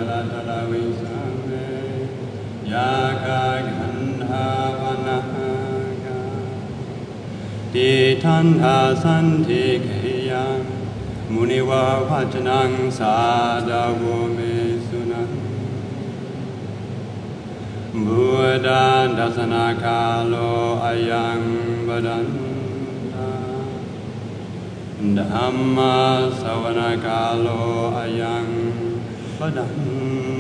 ลตระวิสังเวยากาขันธาปนะกาติทันทาสันติเกยังมุนิวาวัจนังสาดาวเมสุนังบุตตันทัสนาคาโลอายังบดันตาธัมมาสวนากาโลอายังบดัน